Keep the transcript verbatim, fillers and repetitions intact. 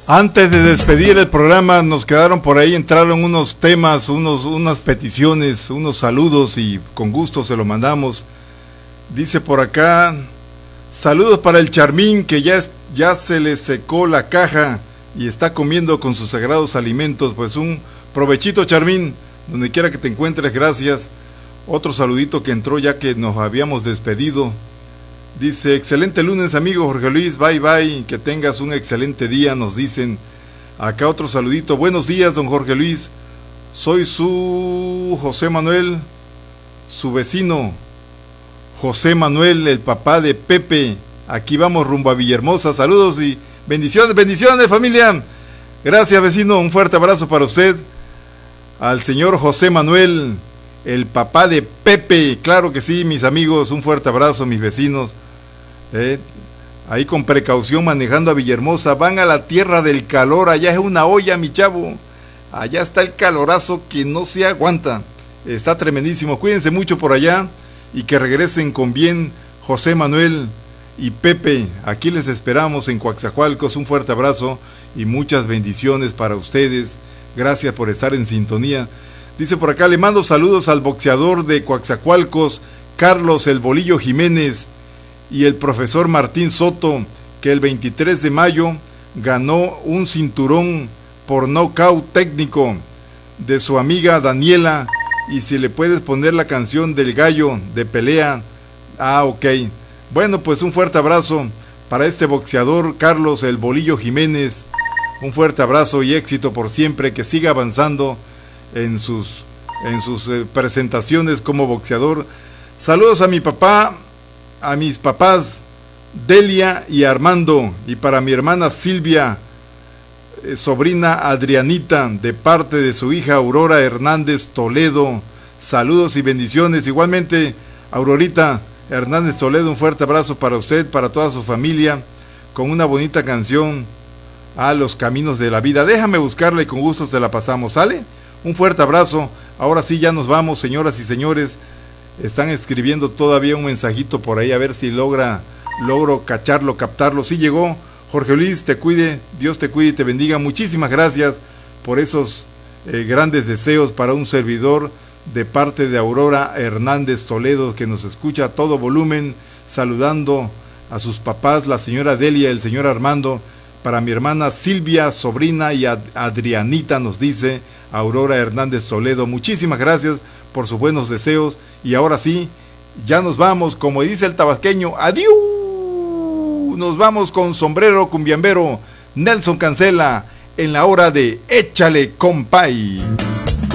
Antes de despedir el programa, nos quedaron por ahí, entraron unos temas, unos, unas peticiones, unos saludos y con gusto se lo mandamos. Dice por acá, saludos para el Charmín, que ya, es, ya se le secó la caja y está comiendo con sus sagrados alimentos. Pues un provechito, Charmín, donde quiera que te encuentres, gracias. Otro saludito que entró ya que nos habíamos despedido. Dice, excelente lunes, amigo Jorge Luis, bye bye, que tengas un excelente día, nos dicen. Acá otro saludito, buenos días, don Jorge Luis, soy su José Manuel, su vecino, José Manuel, el papá de Pepe, aquí vamos rumbo a Villahermosa, saludos y bendiciones, bendiciones familia, gracias vecino, un fuerte abrazo para usted, al señor José Manuel, el papá de Pepe, claro que sí, mis amigos, un fuerte abrazo, mis vecinos. Eh, ahí con precaución manejando a Villahermosa, van a la tierra del calor, allá es una olla mi chavo, allá está el calorazo que no se aguanta, está tremendísimo, cuídense mucho por allá y que regresen con bien José Manuel y Pepe, aquí les esperamos en Coatzacoalcos, un fuerte abrazo y muchas bendiciones para ustedes, gracias por estar en sintonía. Dice por acá, le mando saludos al boxeador de Coatzacoalcos, Carlos el Bolillo Jiménez, y el profesor Martín Soto, que el veintitrés de mayo ganó un cinturón por nocaut técnico de su amiga Daniela, y si le puedes poner la canción del gallo de pelea, ah ok, bueno pues un fuerte abrazo para este boxeador Carlos el Bolillo Jiménez, un fuerte abrazo y éxito por siempre, que siga avanzando en sus, en sus eh, presentaciones como boxeador. Saludos a mi papá, a mis papás Delia y Armando, y para mi hermana Silvia, eh, sobrina Adrianita, de parte de su hija Aurora Hernández Toledo. Saludos y bendiciones. Igualmente, Aurorita Hernández Toledo, un fuerte abrazo para usted, para toda su familia, con una bonita canción, a los caminos de la vida. Déjame buscarla y con gusto te la pasamos, ¿sale? Un fuerte abrazo. Ahora sí, ya nos vamos, señoras y señores. Están escribiendo todavía un mensajito por ahí, a ver si logra, logro cacharlo, captarlo. Sí llegó. Jorge Luis, te cuide, Dios te cuide y te bendiga. Muchísimas gracias por esos eh, grandes deseos para un servidor, de parte de Aurora Hernández Toledo, que nos escucha a todo volumen, saludando a sus papás, la señora Delia, el señor Armando. Para mi hermana Silvia, sobrina, y Ad- Adrianita, nos dice Aurora Hernández Toledo. Muchísimas gracias por sus buenos deseos. Y ahora sí, ya nos vamos, como dice el tabasqueño, adiós. Nos vamos con sombrero cumbiambero, Nelson Cancela, en la hora de Échale Compay.